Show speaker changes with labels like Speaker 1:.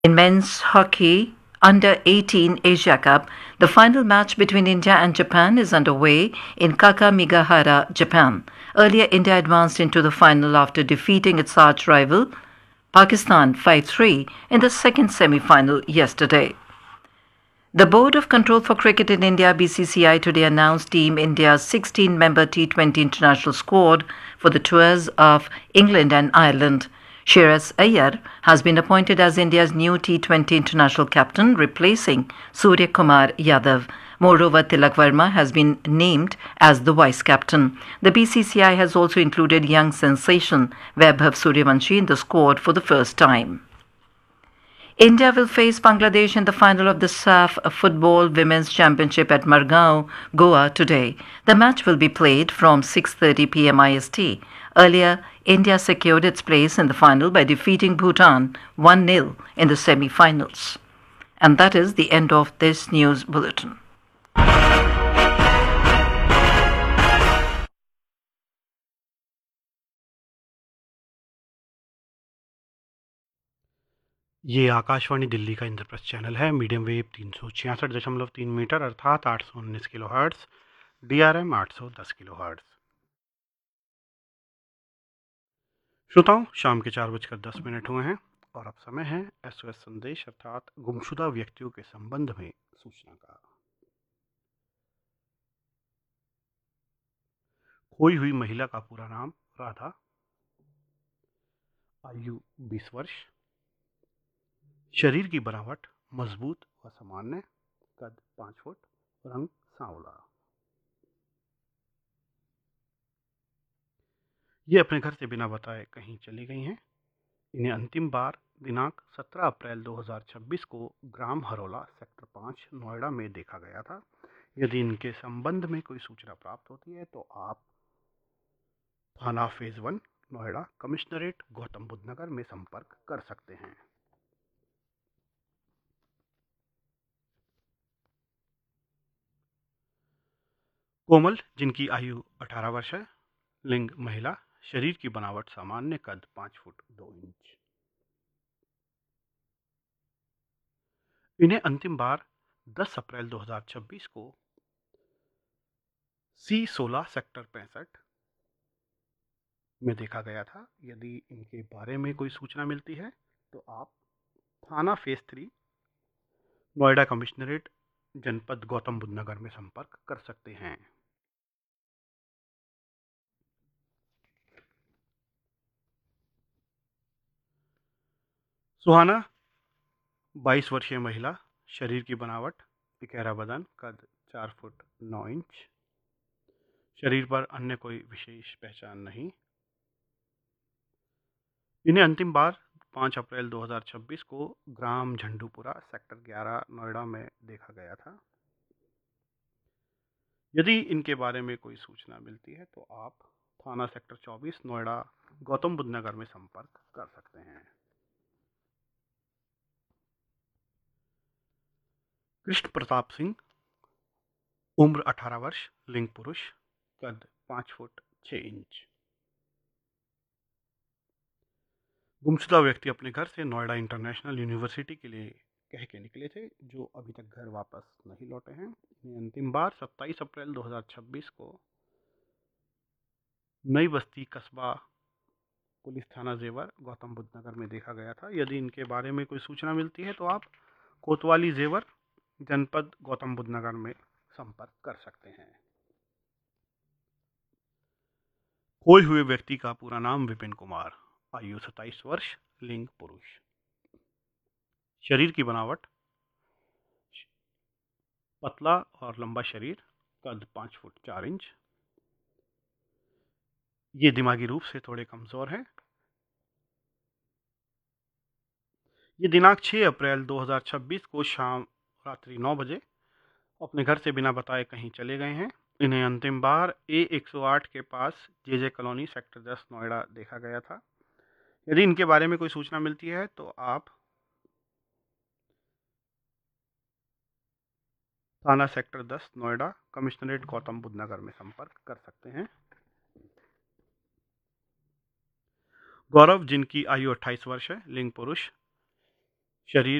Speaker 1: In men's hockey under 18 Asia Cup, the final match between India and Japan is underway in Kakamigahara, Japan. Earlier, India advanced into the final after defeating its arch rival Pakistan 5-3 in the second semi-final yesterday. The Board of Control for Cricket in India (BCCI) today announced Team India's 16-member T20 international squad for the tours of England and Ireland. Shreyas Iyer has been appointed as India's new T20 international captain, replacing Surya Kumar Yadav. Moreover, Tilak Verma has been named as the vice captain. The BCCI has also included young sensation Vaibhav Suryavanshi in the squad for the first time. India will face Bangladesh in the final of the SAF Football Women's Championship at Margao, Goa today. The match will be played from 6:30 p.m. IST. Earlier, India secured its place in the final by defeating Bhutan 1-0 in the semi-finals. And that is the end of this news bulletin.
Speaker 2: ये आकाशवाणी दिल्ली का Indraprastha channel है। Medium wave 366.3 metre अर्थात 819 kilo hertz, DRM 810 kilo hertz. श्रोताओं, शाम के 4:10 हुए हैं और अब समय है SOS संदेश अर्थात गुमशुदा व्यक्तियों के संबंध में सूचना का। खोई हुई महिला का पूरा नाम राधा, आयु 20 वर्ष, शरीर की बनावट मजबूत व सामान्य, कद 5 फुट, रंग सांवला। ये अपने घर से बिना बताए कहीं चली गई हैं। इन्हें अंतिम बार दिनांक 17 अप्रैल 2026 को ग्राम हरोला सेक्टर 5 नोएडा में देखा गया था। यदि इनके संबंध में कोई सूचना प्राप्त होती है तो आप थाना फेज 1 नोएडा कमिश्नरेट गौतम बुद्ध नगर में संपर्क कर सकते हैं। कोमल, जिनकी आयु 18 वर्ष है, लिंग महिला, शरीर की बनावट सामान्य, कद 5 फुट 2 इंच। इन्हें अंतिम बार 10 अप्रैल 2026 को C16 सेक्टर 65 में देखा गया था। यदि इनके बारे में कोई सूचना मिलती है तो आप थाना फेज 3 नोएडा कमिश्नरेट जनपद गौतम बुद्ध नगर में संपर्क कर सकते हैं। सुहाना, 22 वर्षीय महिला, शरीर की बनावट तिकोना बदन, कद 4 फुट 9 इंच, शरीर पर अन्य कोई विशेष पहचान नहीं। इन्हें अंतिम बार 5 अप्रैल 2026 को ग्राम झंडूपुरा सेक्टर 11 नोएडा में देखा गया था। यदि इनके बारे में कोई सूचना मिलती है तो आप थाना सेक्टर 24 नोएडा गौतम बुद्ध नगर में संपर्क कर सकते हैं। कृष्ण प्रताप सिंह, उम्र 18 वर्ष, लिंग पुरुष, कद 5 फुट 6 इंच। गुमशुदा व्यक्ति अपने घर से नोएडा इंटरनेशनल यूनिवर्सिटी के लिए कह के निकले थे, जो अभी तक घर वापस नहीं लौटे हैं। इन्हें अंतिम बार 27 अप्रैल 2026 को नई बस्ती कस्बा पुलिस थाना जेवर गौतम बुद्ध नगर में देखा गया था। यदि इनके बारे में कोई सूचना मिलती है तो आप कोतवाली जेवर जनपद गौतम बुद्ध नगर में संपर्क कर सकते हैं। खोए हुए व्यक्ति का पूरा नाम विपिन कुमार, आयु 27 वर्ष, लिंग पुरुष, शरीर की बनावट पतला और लंबा शरीर, कद 5 फुट 4 इंच। ये दिमागी रूप से थोड़े कमजोर हैं। ये दिनांक 6 अप्रैल 2026 को शाम रात्रि 9 बजे अपने घर से बिना बताए कहीं चले गए हैं। इन्हें अंतिम बार A108 के पास JJ कॉलोनी सेक्टर 10 नोएडा देखा गया था। यदि इनके बारे में कोई सूचना मिलती है तो आप थाना सेक्टर 10 नोएडा कमिश्नरेट गौतम बुद्ध नगर में संपर्क कर सकते हैं। गौरव, जिनकी आयु 28 वर्ष है, लिंग पुरुष, शरीर